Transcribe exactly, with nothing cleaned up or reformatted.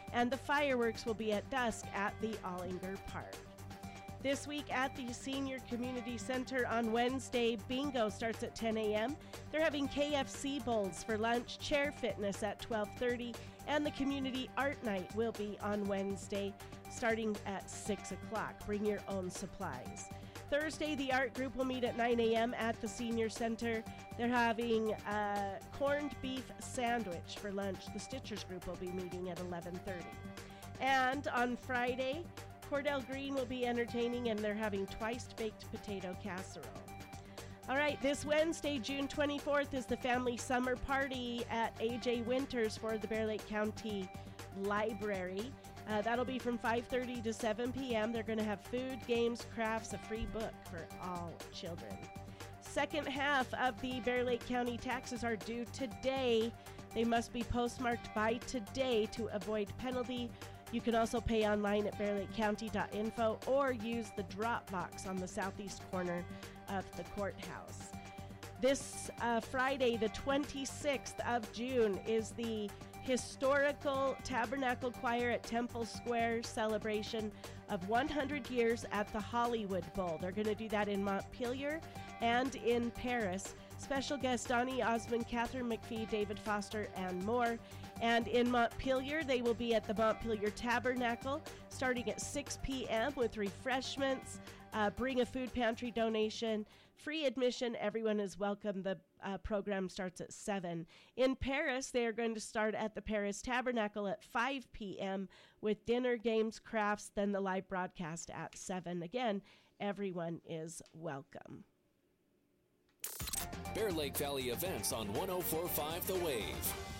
and the fireworks will be at dusk at the Ollinger Park. This week at the Senior Community Center on Wednesday, bingo starts at ten a.m. They're having K F C bowls for lunch, chair fitness at twelve thirty, and the Community Art Night will be on Wednesday starting at six o'clock. Bring your own supplies. Thursday, the art group will meet at nine a.m. at the Senior Center. They're having a corned beef sandwich for lunch. The Stitchers group will be meeting at eleven thirty. And on Friday, Cordell Green will be entertaining, and they're having twice-baked potato casserole. All right, this Wednesday, June twenty-fourth, is the family summer party at A J Winters for the Bear Lake County Library. Uh, that'll be from five thirty to seven p.m. They're going to have food, games, crafts, a free book for all children. Second half of the Bear Lake County taxes are due today. They must be postmarked by today to avoid penalty. You can also pay online at bear lake county dot info or use the drop box on the southeast corner of the courthouse. This uh, Friday, the twenty-sixth of June, is the Historical Tabernacle Choir at Temple Square celebration of one hundred years at the Hollywood Bowl. They're going to do that in Montpelier and in Paris. Special guests Donnie Osmond, Catherine McPhee, David Foster, and more. And in Montpelier, they will be at the Montpelier Tabernacle starting at six p.m. with refreshments. Uh, bring a food pantry donation. Free admission. Everyone is welcome. The uh, program starts at seven. In Paris, they are going to start at the Paris Tabernacle at five p.m. with dinner, games, crafts, then the live broadcast at seven. Again, everyone is welcome. Bear Lake Valley events on one oh four point five The Wave.